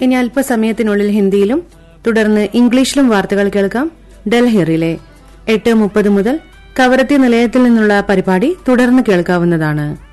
ഇനി അല്പസമയത്തിനുള്ളിൽ ഹിന്ദിയിലും തുടർന്ന് ഇംഗ്ലീഷിലും വാർത്തകൾ കേൾക്കാം. ഡൽഹി റിലേ 8:30 മുതൽ കവരത്തി നിലയത്തിൽ നിന്നുള്ള പരിപാടി തുടർന്ന് കേൾക്കാവുന്നതാണ്.